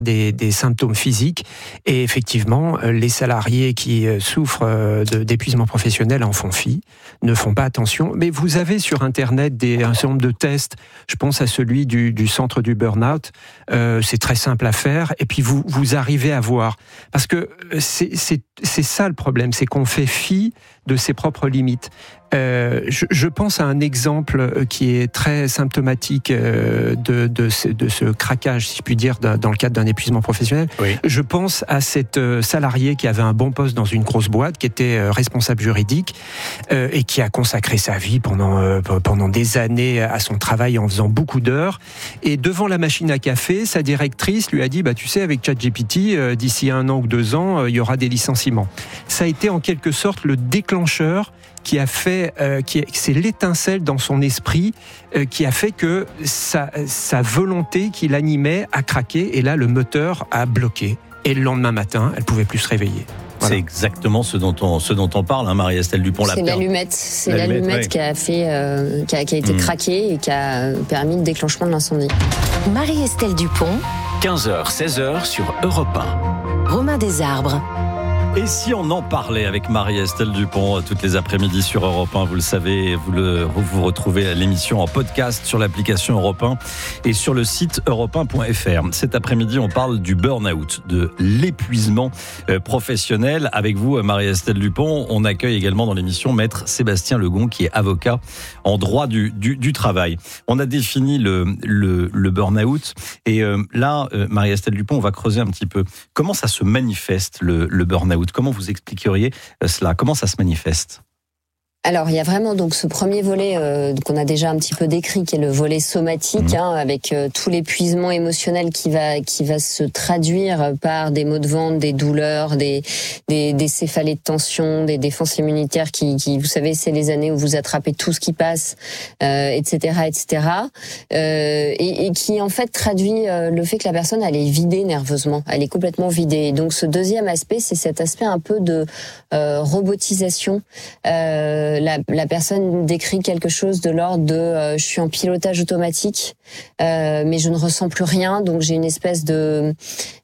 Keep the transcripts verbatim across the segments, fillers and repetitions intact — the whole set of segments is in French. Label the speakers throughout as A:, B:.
A: Des, des symptômes physiques et effectivement les salariés qui souffrent de, d'épuisement professionnel en font fi, ne font pas attention. Mais vous avez sur internet des, un certain nombre de tests, je pense à celui du, du centre du burn-out, euh, c'est très simple à faire et puis vous, vous arrivez à voir. Parce que c'est, c'est, c'est ça le problème, c'est qu'on fait fi de ses propres limites. Euh, je, je pense à un exemple qui est très symptomatique de, de, ce, de ce craquage, si je puis dire, dans le cadre d'un épuisement professionnel. Oui. Je pense à cette salariée qui avait un bon poste dans une grosse boîte, qui était responsable juridique euh, et qui a consacré sa vie pendant, euh, pendant des années à son travail en faisant beaucoup d'heures. Et devant la machine à café, sa directrice lui a dit bah, « Tu sais, avec ChatGPT, euh, d'ici un an ou deux ans, euh, il y aura des licenciements. » Ça a été en quelque sorte le déclencheur qui a fait, euh, qui c'est l'étincelle dans son esprit euh, qui a fait que sa, sa volonté qui l'animait a craqué et là le moteur a bloqué et le lendemain matin elle pouvait plus se réveiller.
B: Voilà. C'est exactement ce dont on, ce dont on parle, hein, Marie-Estelle Dupont.
C: C'est l'allumette, c'est l'allumette, l'allumette ouais. qui a fait, euh, qui a, qui a été mmh. craquée et qui a permis le déclenchement de l'incendie.
D: Marie-Estelle Dupont.
E: quinze heures, seize heures sur Europe un.
D: Romain Desarbres.
B: Et si on en parlait avec Marie-Estelle Dupont toutes les après-midi sur Europe un, vous le savez, vous, le, vous retrouvez l'émission en podcast sur l'application Europe un et sur le site europe un point f r. Cet après-midi, on parle du burn-out, de l'épuisement professionnel. Avec vous, Marie-Estelle Dupont, on accueille également dans l'émission Maître Sébastien Legon, qui est avocat en droit du, du, du travail. On a défini le, le, le burn-out et euh, là, euh, Marie-Estelle Dupont, on va creuser un petit peu. Comment ça se manifeste, le, le burn-out ? Comment vous expliqueriez cela ? Comment ça se manifeste ?
C: Alors, il y a vraiment donc ce premier volet euh, qu'on a déjà un petit peu décrit, qui est le volet somatique, mmh. hein, avec euh, tout l'épuisement émotionnel qui va qui va se traduire par des maux de ventre, des douleurs, des des, des céphalées de tension, des défenses immunitaires qui, qui, vous savez, c'est les années où vous attrapez tout ce qui passe, euh, et cetera, et cetera, euh, et, et qui en fait traduit euh, le fait que la personne elle est vidée nerveusement, elle est complètement vidée. Et donc, ce deuxième aspect, c'est cet aspect un peu de euh, robotisation. Euh, La, la personne décrit quelque chose de l'ordre de euh, je suis en pilotage automatique, euh, mais je ne ressens plus rien, donc j'ai une espèce de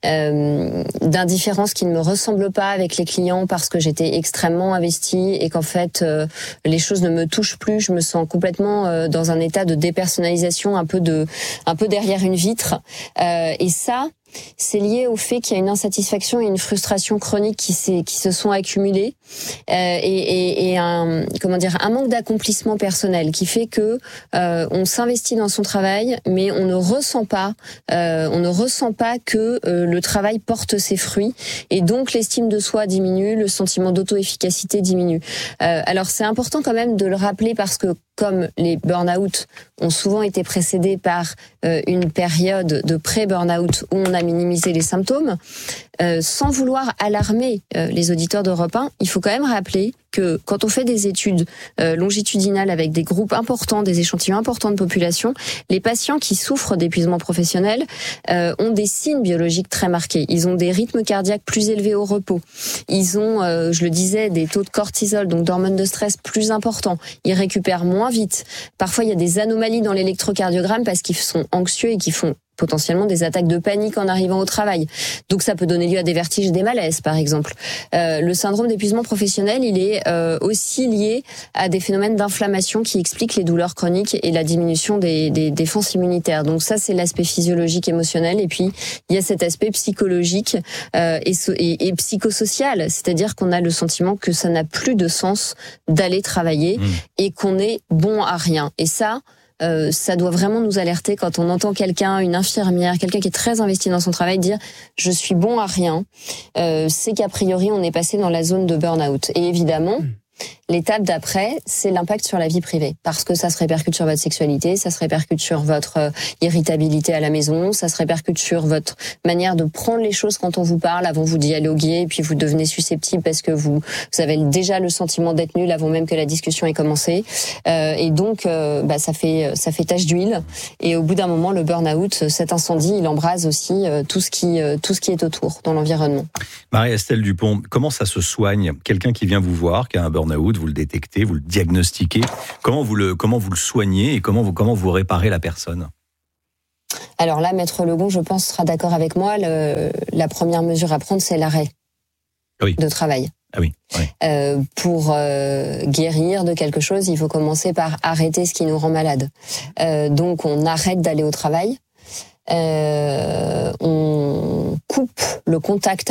C: euh, d'indifférence qui ne me ressemble pas avec les clients parce que j'étais extrêmement investie et qu'en fait euh, les choses ne me touchent plus. Je me sens complètement euh, dans un état de dépersonnalisation, un peu de un peu derrière une vitre, euh, et ça. C'est lié au fait qu'il y a une insatisfaction et une frustration chronique qui, s'est, qui se sont accumulées euh, et, et, et un comment dire un manque d'accomplissement personnel qui fait que euh, on s'investit dans son travail, mais on ne ressent pas euh, on ne ressent pas que euh, le travail porte ses fruits et donc l'estime de soi diminue, le sentiment d'auto-efficacité diminue. Euh, alors c'est important quand même de le rappeler parce que comme les burn-out ont souvent été précédés par euh, une période de pré-burn-out où on a minimisé les symptômes, euh, sans vouloir alarmer euh, les auditeurs d'Europe un, il faut quand même rappeler que quand on fait des études euh, longitudinales avec des groupes importants, des échantillons importants de population, les patients qui souffrent d'épuisement professionnel euh, ont des signes biologiques très marqués. Ils ont des rythmes cardiaques plus élevés au repos. Ils ont, euh, je le disais, des taux de cortisol, donc d'hormones de stress plus importants. Ils récupèrent moins vite. Parfois, il y a des anomalies dans l'électrocardiogramme parce qu'ils sont anxieux et qu'ils font potentiellement des attaques de panique en arrivant au travail. Donc ça peut donner lieu à des vertiges et des malaises, par exemple. Euh, le syndrome d'épuisement professionnel, il est euh, aussi lié à des phénomènes d'inflammation qui expliquent les douleurs chroniques et la diminution des, des défenses immunitaires. Donc ça, c'est l'aspect physiologique, émotionnel. Et puis, il y a cet aspect psychologique euh, et, so- et, et psychosocial, c'est-à-dire qu'on a le sentiment que ça n'a plus de sens d'aller travailler mmh. et qu'on est bon à rien. Et ça... Euh, ça doit vraiment nous alerter quand on entend quelqu'un, une infirmière, quelqu'un qui est très investi dans son travail dire « je suis bon à rien euh, », c'est qu'a priori on est passé dans la zone de burn-out. Et évidemment, l'étape d'après, c'est l'impact sur la vie privée, parce que ça se répercute sur votre sexualité, ça se répercute sur votre euh, irritabilité à la maison, ça se répercute sur votre manière de prendre les choses quand on vous parle. Avant, vous dialoguiez, et puis vous devenez susceptible parce que vous, vous avez déjà le sentiment d'être nul avant même que la discussion ait commencé. Euh, et donc, euh, bah, ça fait ça fait tache d'huile. Et au bout d'un moment, le burn-out, cet incendie, il embrase aussi euh, tout ce qui euh, tout ce qui est autour dans l'environnement.
B: Marie-Estelle Dupont, comment ça se soigne ? Quelqu'un qui vient vous voir, qui a un burn-out, vous le détectez, vous le diagnostiquez. Comment vous le, comment vous le soignez et comment vous, comment vous réparez la personne ?
C: Alors là, Maître Legon, je pense, sera d'accord avec moi. Le, la première mesure à prendre, c'est l'arrêt
B: oui.
C: de travail.
B: Ah oui. oui.
C: Euh, pour euh, guérir de quelque chose, il faut commencer par arrêter ce qui nous rend malade. Euh, donc, on arrête d'aller au travail. Euh, on coupe le contact